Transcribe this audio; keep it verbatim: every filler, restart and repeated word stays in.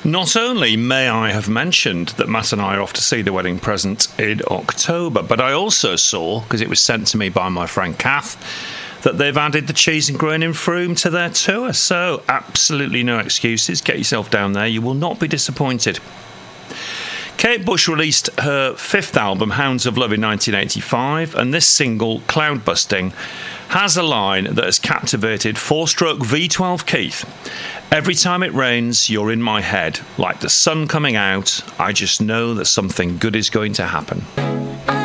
Not only may I have mentioned that Matt and I are off to see The Wedding Present in October, but I also saw, because it was sent to me by my friend Kath, that they've added the Cheese and Grain in Frome to their tour. So absolutely no excuses. Get yourself down there. You will not be disappointed. Kate Bush released her fifth album, Hounds of Love, in nineteen eighty-five, and this single, Cloudbusting, has a line that has captivated four-stroke V twelve Keith. Every time it rains, you're in my head. Like the sun coming out, I just know that something good is going to happen.